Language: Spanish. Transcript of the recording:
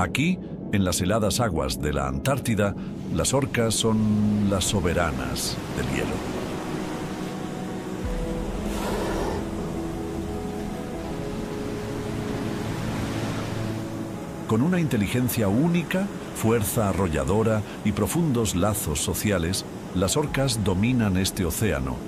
Aquí, en las heladas aguas de la Antártida, las orcas son las soberanas del hielo. Con una inteligencia única, fuerza arrolladora y profundos lazos sociales, las orcas dominan este océano,